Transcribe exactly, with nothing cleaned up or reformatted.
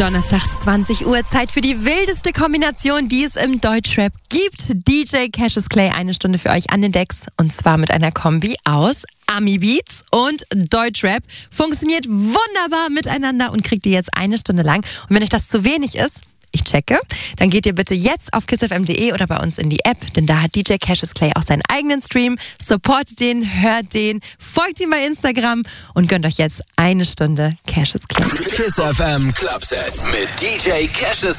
Donnerstag zwanzig Uhr, Zeit für die wildeste Kombination, die es im Deutschrap gibt. D J Cassius Clay, eine Stunde für euch an den Decks. Und zwar mit einer Kombi aus Ami-Beats und Deutschrap. Funktioniert wunderbar miteinander und kriegt ihr jetzt eine Stunde lang. Und wenn euch das zu wenig ist, ich checke, dann geht ihr bitte jetzt auf kiss f m punkt d e oder bei uns in die App, denn da hat D J Cassius Clay auch seinen eigenen Stream. Supportet den, hört den, folgt ihm bei Instagram und gönnt euch jetzt eine Stunde Cassius Clay. Kiss F M Clubset mit D J Cassius